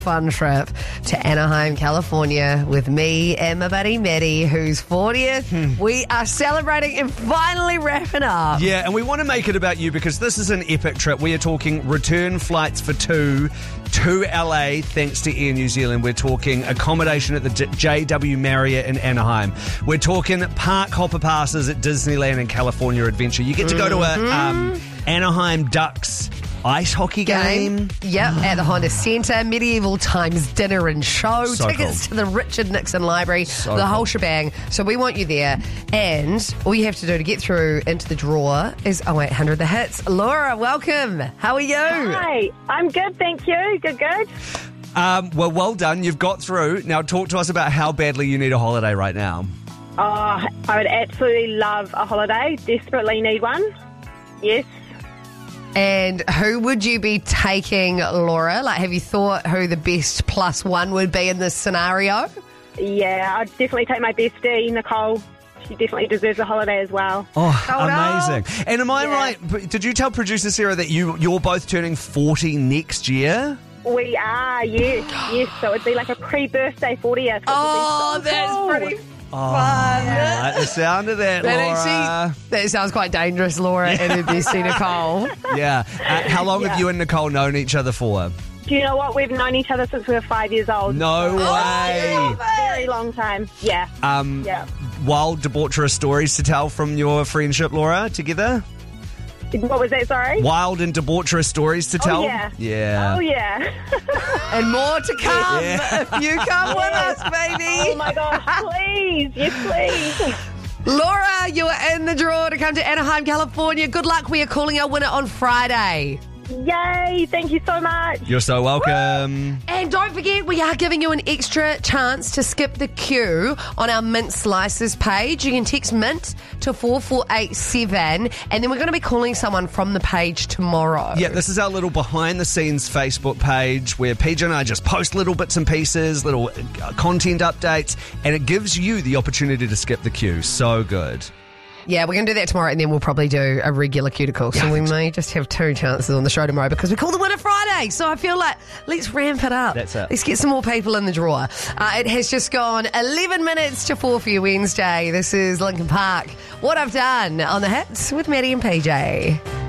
fun trip to Anaheim, California with me and my buddy Maddie, whose 40th. We are celebrating and finally wrapping up. Yeah, and we want to make it about you because this is an epic trip. We are talking return flights for two to LA thanks to Air New Zealand. We're talking accommodation at the JW Marriott in Anaheim. We're talking park hopper passes at Disneyland and California Adventure. You get to go to a Anaheim Ducks ice hockey game. Yep, at the Honda Centre, medieval times dinner and show, So tickets cool. to the Richard Nixon Library, the whole shebang. So we want you there. And all you have to do to get through into the draw is 0800 The Hits. Laura, welcome. How are you? Hi, I'm good, thank you. Good. Well done. You've got through. Now talk to us about how badly you need a holiday right now. Oh, I would absolutely love a holiday. Desperately need one. Yes. And who would you be taking, Laura? Like, have you thought who the best plus one would be in this scenario? Yeah, I'd definitely take my bestie, Nicole. She definitely deserves a holiday as well. Oh, Oh, no. amazing. And am I right? Did you tell producer Sarah that you're both turning 40 next year? We are, yes. So it'd be like a pre-birthday 40th. Oh, which would be so that's cool. pretty fun. I like the sound of that, Laura. That sounds quite dangerous, Laura, and her bestie, Nicole. Yeah. How long have you and Nicole known each other for? Do you know what? We've known each other since we were 5 years old. No way. Very long time. Yeah. Yeah. Wild, debaucherous stories to tell from your friendship, Laura, together? What was that, sorry? Wild and debaucherous stories to tell? yeah. Yeah. Oh, yeah. And more to come Yeah. if you come with us, baby. Oh, my gosh. Please. Yes, please. Laura, you are in the draw to come to Anaheim, California. Good luck. We are calling our winner on Friday. Yay. Thank you so much. You're so welcome. And don't forget, we are giving you an extra chance to skip the queue on our Mint Slices page. You can text Mint to 4487, and then we're going to be calling someone from the page tomorrow. Yeah, this is our little behind-the-scenes Facebook page where PJ and I just post little bits and pieces, little content updates, and it gives you the opportunity to skip the queue. So good. Yeah, we're going to do that tomorrow, and then we'll probably do a regular cuticle. So we may just have two chances on the show tomorrow because we call the winner Friday. So I feel like let's ramp it up. That's it. Let's get some more people in the drawer. It has just gone 11 minutes to 4 for your Wednesday. This is Linkin Park. What I've Done on the Hits with Maddie and PJ.